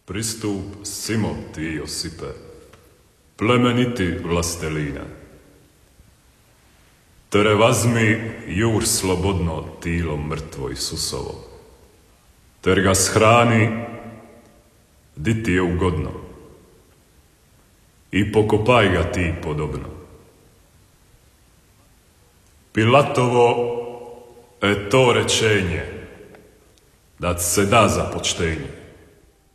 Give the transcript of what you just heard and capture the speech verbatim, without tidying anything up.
Pristup simo ti, Josipe, plemeniti vlastelina. Tere vazmi jur slobodno tilo mrtvo Isusovo. Ter ga shrani di ti je ugodno. I pokopaj ga ti podobno. Pilatovo je to rečenje, da se da za počtenje.